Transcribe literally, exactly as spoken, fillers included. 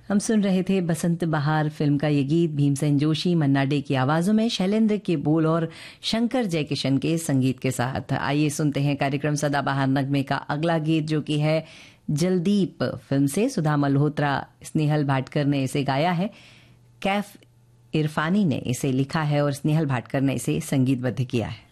हम सुन रहे थे बसंत बहार फिल्म का ये गीत भीमसेन जोशी मन्ना डे की आवाजों में, शैलेंद्र के बोल और शंकर जयकिशन के संगीत के साथ। आइए सुनते हैं कार्यक्रम सदाबहार नगमे का अगला गीत, जो कि है जलदीप फिल्म से। सुधा मल्होत्रा, स्नेहल भाटकर ने इसे गाया है, कैफ इरफानी ने इसे लिखा है और स्नेहल भाटकर ने इसे संगीतबद्ध किया है।